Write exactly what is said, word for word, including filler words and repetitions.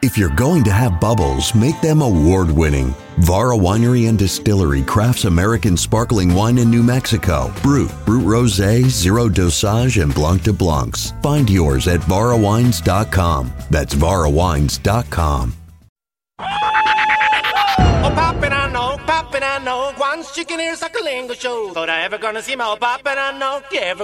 If you're going to have bubbles, make them award-winning. Vara Winery and Distillery crafts American sparkling wine in New Mexico. Brut, Brut Rosé, Zero Dosage, and Blanc de Blancs. Find yours at vara wines dot com. That's vara wines dot com. Oh, poppin', I know, poppin', I know. Guan's chicken ears like a lingo show. Thought I ever gonna see my oh, poppin', I know. You ever